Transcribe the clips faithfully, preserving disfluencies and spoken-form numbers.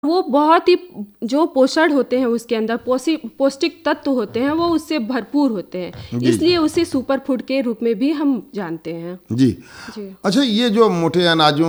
वो बहुत ही जो पोषण होते हैं उसके अंदर पोषि पौष्टिक तत्व होते हैं वो उससे भरपूर होते हैं, इसलिए उसे सुपर फूड के रूप में भी हम जानते हैं। जी जी। अच्छा, ये जो मोटे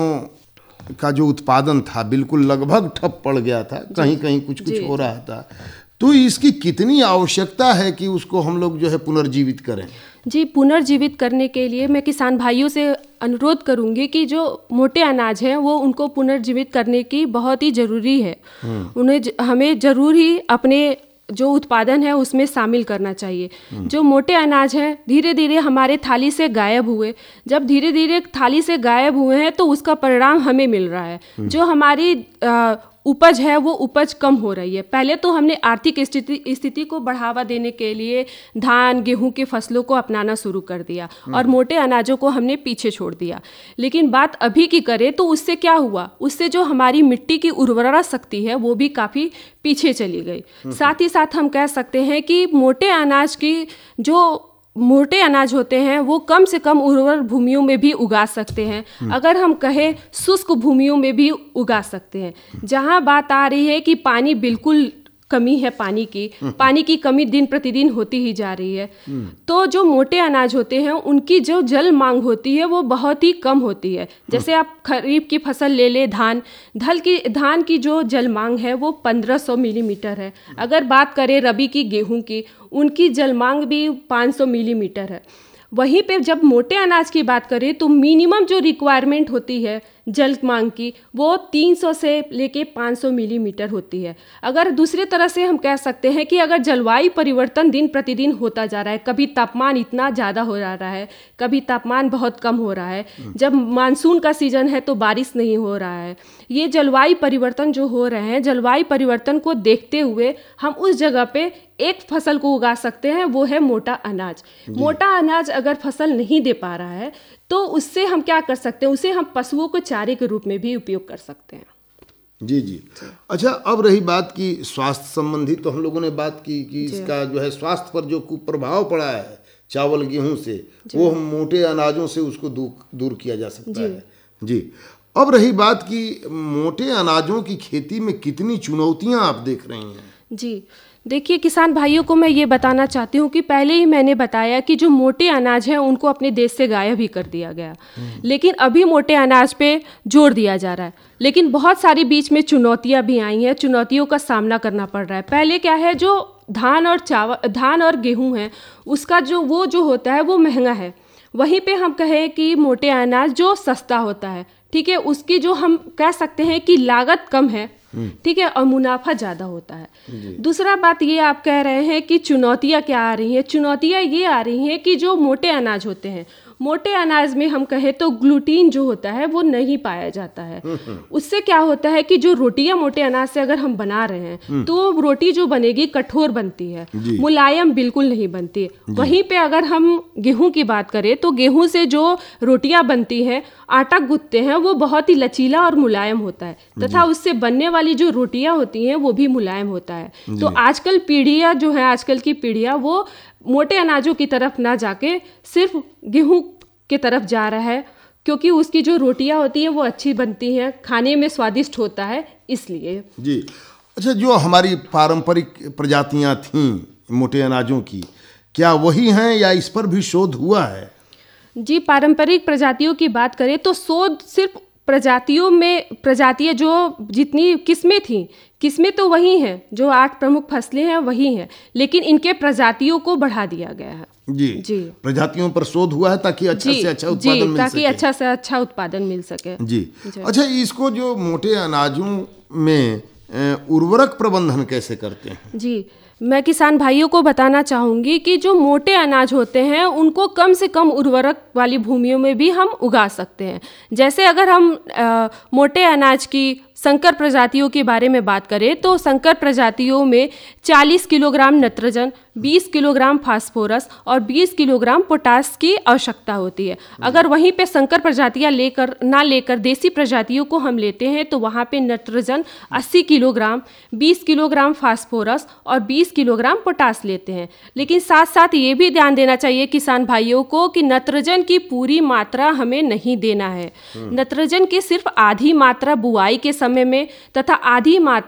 अनाजों का जो उत्पादन था बिल्कुल लगभग ठप पड़ गया था, कहीं कहीं कुछ कुछ हो रहा था, तो इसकी कितनी आवश्यकता है कि उसको हम लोग जो है पुनर्जीवित करें? जी, पुनर्जीवित करने के लिए मैं किसान भाइयों से अनुरोध करूंगी कि जो मोटे अनाज हैं वो उनको पुनर्जीवित करने की बहुत ही ज़रूरी है। उन्हें ज, हमें ज़रूर ही अपने जो उत्पादन है उसमें शामिल करना चाहिए। जो मोटे अनाज हैं धीरे धीरे हमारे थाली से गायब हुए, जब धीरे धीरे थाली से गायब हुए हैं तो उसका परिणाम हमें मिल रहा है। जो हमारी आ, उपज है वो उपज कम हो रही है। पहले तो हमने आर्थिक स्थिति स्थिति को बढ़ावा देने के लिए धान गेहूं की फसलों को अपनाना शुरू कर दिया और मोटे अनाजों को हमने पीछे छोड़ दिया। लेकिन बात अभी की करें तो उससे क्या हुआ, उससे जो हमारी मिट्टी की उर्वरा शक्ति है वो भी काफ़ी पीछे चली गई। साथ ही साथ हम कह सकते हैं कि मोटे अनाज की जो मोटे अनाज होते हैं वो कम से कम उर्वर भूमियों में भी उगा सकते हैं। अगर हम कहें शुष्क भूमियों में भी उगा सकते हैं। जहां बात आ रही है कि पानी बिल्कुल कमी है, पानी की पानी की कमी दिन प्रतिदिन होती ही जा रही है, तो जो मोटे अनाज होते हैं उनकी जो जल मांग होती है वो बहुत ही कम होती है। जैसे आप खरीफ की फसल ले ले, धान धल की धान की जो जल मांग है वो पंद्रह सौ मिलीमीटर है। अगर बात करें रबी की गेहूं की, उनकी जल मांग भी पाँच सौ मिलीमीटर है। वहीं पे जब मोटे अनाज की बात करें तो मिनिमम जो रिक्वायरमेंट होती है जल मांग की वो तीन सौ से लेके पाँच सौ मिलीमीटर होती है। अगर दूसरे तरह से हम कह सकते हैं कि अगर जलवायु परिवर्तन दिन प्रतिदिन होता जा रहा है, कभी तापमान इतना ज़्यादा हो रहा है, कभी तापमान बहुत कम हो रहा है, जब मानसून का सीजन है तो बारिश नहीं हो रहा है, ये जलवायु परिवर्तन जो हो रहे हैं, जलवायु परिवर्तन को देखते हुए हम उस जगह पे एक फसल को उगा सकते हैं, वो है मोटा अनाज। मोटा अनाज अगर फसल नहीं दे पा रहा है तो उससे हम क्या कर सकते हैं, उसे हम पशुओं को चारे के रूप में भी उपयोग कर सकते हैं। जी जी। अच्छा, अब रही बात की स्वास्थ्य संबंधी, तो हम लोगों ने बात की कि इसका जो है स्वास्थ्य पर जो कुप्रभाव पड़ा है चावल गेहूं से, वो हम मोटे अनाजों से उसको दूर किया जा सकता जी। है जी। अब रही बात की मोटे अनाजों की खेती में कितनी चुनौतियां आप देख रही हैं? जी देखिए, किसान भाइयों को मैं ये बताना चाहती हूँ कि पहले ही मैंने बताया कि जो मोटे अनाज हैं उनको अपने देश से गायब ही कर दिया गया, लेकिन अभी मोटे अनाज पे जोर दिया जा रहा है। लेकिन बहुत सारी बीच में चुनौतियाँ भी आई हैं, चुनौतियों का सामना करना पड़ रहा है। पहले क्या है, जो धान और चावल धान और गेहूँ है उसका जो वो जो होता है वो महंगा है। वहीं पे हम कहें कि मोटे अनाज जो सस्ता होता है, ठीक है, उसकी जो हम कह सकते हैं कि लागत कम है, ठीक है, और मुनाफा ज़्यादा होता है। दूसरा बात ये आप कह रहे हैं कि चुनौतियाँ क्या आ रही हैं, चुनौतियाँ ये आ रही हैं कि जो मोटे अनाज होते हैं, मोटे अनाज में हम कहें तो ग्लूटीन जो होता है वो नहीं पाया जाता है। उससे क्या होता है कि जो रोटियां मोटे अनाज से अगर हम बना रहे हैं तो रोटी जो बनेगी कठोर बनती है, मुलायम बिल्कुल नहीं बनती। वहीं पे अगर हम गेहूं की बात करें तो गेहूं से जो रोटियां बनती हैं, आटा गूंथते हैं, वो बहुत ही लचीला और मुलायम होता है तथा उससे बनने वाली जो रोटियां होती हैं वो भी मुलायम होता है। तो आजकल पीढ़ियां जो है आजकल की पीढ़ियां वो मोटे अनाजों की तरफ ना जाके सिर्फ गेहूं की तरफ जा रहा है, क्योंकि उसकी जो रोटियां होती हैं वो अच्छी बनती हैं, खाने में स्वादिष्ट होता है, इसलिए। जी। अच्छा, जो हमारी पारंपरिक प्रजातियां थीं मोटे अनाजों की, क्या वही हैं या इस पर भी शोध हुआ है? जी, पारंपरिक प्रजातियों की बात करें तो शोध सिर्फ प्रजातियों में प्रजातियाँ जो जितनी किस्में थीं, किस्में तो वही हैं, जो आठ प्रमुख फसलें हैं वही हैं, लेकिन इनके प्रजातियों को बढ़ा दिया गया है। जी जी। प्रजातियों पर शोध हुआ है ताकि अच्छा से अच्छा उत्पादन मिल सके। ताकि अच्छा से अच्छा उत्पादन मिल सके। जी, जी। अच्छा, इसको जो मोटे अनाजों में उर्वरक प्रबंधन कैसे करते हैं? जी, मैं किसान भाइयों को बताना चाहूँगी कि जो मोटे अनाज होते हैं उनको कम से कम उर्वरक वाली भूमियों में भी हम उगा सकते हैं। जैसे अगर हम आ, मोटे अनाज की संकर प्रजातियों के बारे में बात करें तो संकर प्रजातियों में चालीस किलोग्राम नाइट्रोजन, बीस किलोग्राम फास्फोरस और बीस किलोग्राम पोटास की आवश्यकता होती है। अगर वहीं पे संकर प्रजातियां लेकर ना लेकर देसी प्रजातियों को हम लेते हैं तो वहाँ पे नाइट्रोजन अस्सी किलोग्राम, बीस किलोग्राम फास्फोरस और बीस किलोग्राम पोटास लेते हैं। लेकिन साथ साथ ये भी ध्यान देना चाहिए किसान भाइयों को कि नाइट्रोजन की पूरी मात्रा हमें नहीं देना है। नाइट्रोजन की सिर्फ आधी मात्रा बुआई के समय में तथा आधी मात्रा